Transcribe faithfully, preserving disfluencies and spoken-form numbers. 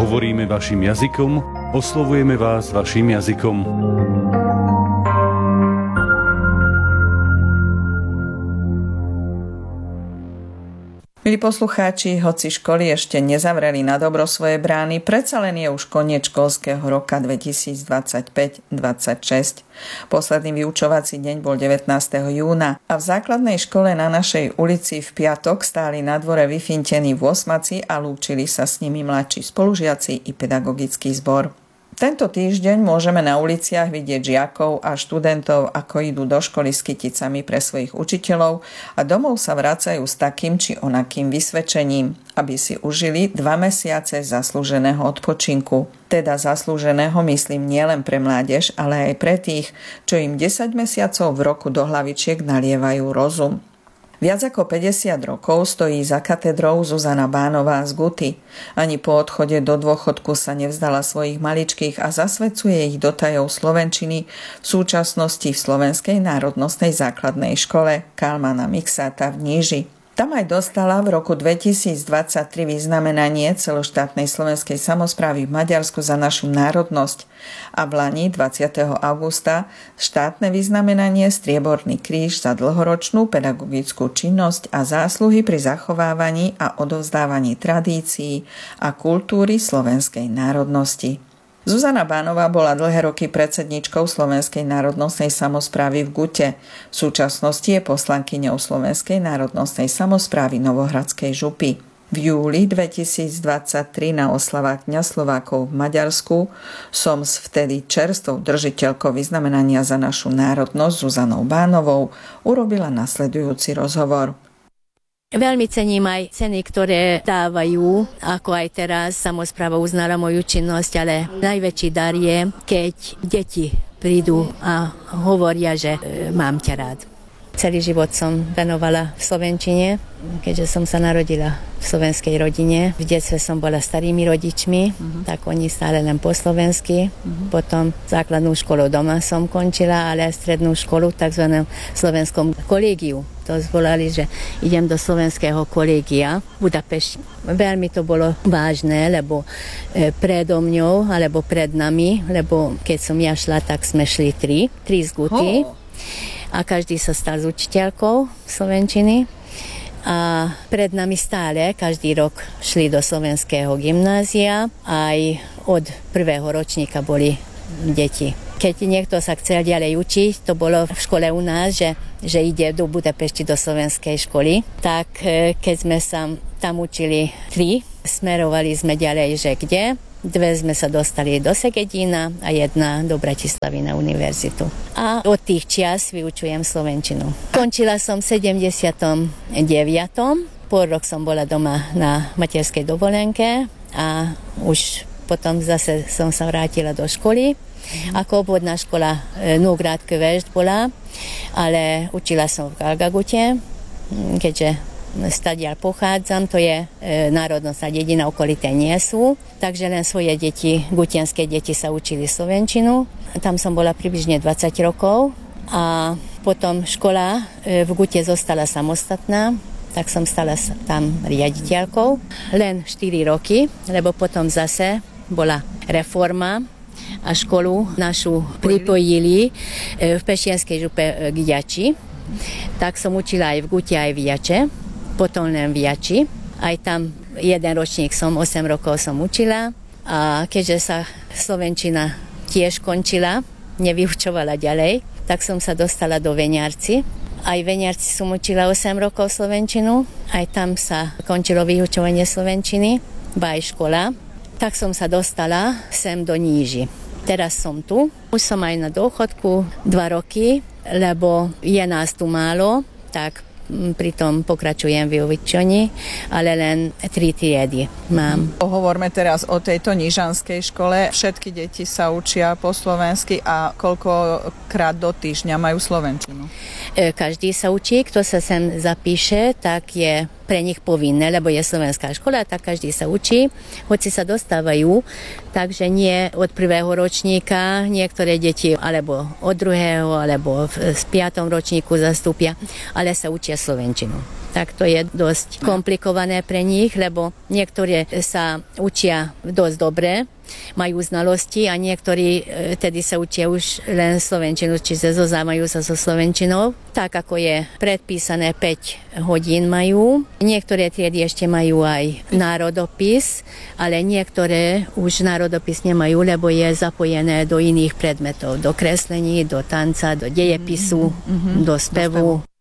Hovoríme vašim jazykom, oslovujeme vás vašim jazykom. Milí poslucháči, hoci školy ešte nezavreli na dobro svoje brány, predsa len je už koniec školského roka dvetisícdvadsaťpäť dvadsaťšesť. Posledný vyučovací deň bol devätnásteho júna a v základnej škole na našej ulici v piatok stáli na dvore vyfintení vôsmaci a lúčili sa s nimi mladší spolužiaci i pedagogický zbor. Tento týždeň môžeme na uliciach vidieť žiakov a študentov, ako idú do školy s kyticami pre svojich učiteľov a domov sa vracajú s takým či onakým vysvedčením, aby si užili dva mesiace zaslúženého odpočinku. Teda zaslúženého myslím nielen pre mládež, ale aj pre tých, čo im desať mesiacov v roku do hlavičiek nalievajú rozum. Viac ako päťdesiat rokov stojí za katedrou Zuzana Bánová z Guty. Ani po odchode do dôchodku sa nevzdala svojich maličkých a zasvedcuje ich do tajov slovenčiny, v súčasnosti v Slovenskej národnostnej základnej škole Kalmana Miksáta v Níži. Tam aj dostala v roku dvetisícdvadsaťtri vyznamenanie celoštátnej slovenskej samosprávy v Maďarsku za našu národnosť a v lani dvadsiateho augusta štátne vyznamenanie Strieborný kríž za dlhoročnú pedagogickú činnosť a zásluhy pri zachovávaní a odovzdávaní tradícií a kultúry slovenskej národnosti. Zuzana Bánová bola dlhé roky predsedníčkou Slovenskej národnostnej samosprávy v Gute. V súčasnosti je poslankyňou Slovenskej národnostnej samosprávy Novohradskej župy. V júli dvetisícdvadsaťtri na oslavách Dňa Slovákov v Maďarsku som s vtedy čerstvou držiteľkou vyznamenania za našu národnosť Zuzanou Bánovou urobila nasledujúci rozhovor. Veľmi cením aj ceny, ktoré dávajú, ako aj teraz samospráva uznala moju činnosť, ale najväčší dar je, keď deti prídu a hovoria, že e, mám ťa rád. Celý život som venovala v slovenčine, keďže som sa narodila v slovenskej rodine. V detstve som bola starými rodičmi, uh-huh. tak oni stále len po slovensky. Uh-huh. Potom základnú školu doma som končila, ale aj strednú školu v tzv. Slovenskom kolégiu. To zvolali, že idem do slovenského kolégia v Budapešti. Veľmi to bolo vážne, lebo predo mňou, alebo pred nami, lebo keď som ja šla, tak sme šli tri, tri z Guty. Oh. A každý sa stal s učiteľkou slovenčiny. A pred nami stále každý rok šli do slovenského gymnázia. Aj od prvého ročníka boli deti. Keď niekto sa chcel ďalej učiť, to bolo v škole u nás, že, že ide do Budapešti do slovenskej školy, tak keď sme sa tam učili tri, smerovali sme ďalej, že kde. Dve sme sa dostali do Segedína a jedna do Bratislavy na univerzitu. A od tých čias vyučujem slovenčinu. Končila som v sedemdesiatom deviatom Pol rok som bola doma na materskej dovolenke a už potom zase som sa vrátila do školy. Ako obvodná škola Nógrád Kövesd bola, ale učila som v Galgagute, keďže stadiaľ pochádzam, to je e, národnostná dedina, okolité nie sú, takže len svoje deti, gutianské deti sa učili slovenčinu. Tam som bola približne dvadsať rokov a potom škola e, v Gute zostala samostatná, tak som stala tam riaditeľkou len štyri roky, lebo potom zase bola reforma a školu našu pripojili e, v Pešianskej župe k Jači. Tak som učila aj v Gute, aj v Jače. Potom len v Jači. Aj tam jeden ročník som, osem rokov som učila a keďže sa slovenčina tiež končila, nevyučovala ďalej, tak som sa dostala do Veniarci. Aj v Veniarci som učila osem rokov slovenčinu, aj tam sa končilo vyučovanie slovenčiny, ba aj škola. Tak som sa dostala sem do Níži. Teraz som tu, už som aj na dôchodku dva roky, lebo je nás tu málo, tak pritom pokračujem v vyučení, ale len tri triedy mám. Hovorme teraz o tejto nižanskej škole. Všetky deti sa učia po slovensky a koľkokrát do týždňa majú slovenčinu? Každý sa učí, kto sa sem zapíše, tak je pre nich povinné, lebo je slovenská škola, tak každý sa učí, hoci sa dostávajú, takže nie od prvého ročníka, niektoré deti alebo od druhého, alebo v piatom ročníku zastúpia, ale sa učia slovenčinu. tak to je dosť komplikované pre nich, lebo niektoré sa učia dosť dobre, majú znalosti a niektorí tedy sa učia už len slovenčinu, čiže zozávajú sa so slovenčinou. Tak ako je predpísané päť hodín majú. Niektoré triedy ešte majú aj národopis, ale niektoré už národopis nemajú, lebo je zapojené do iných predmetov, do kreslení, do tanca, do dejepisu, mm-hmm. do spevu.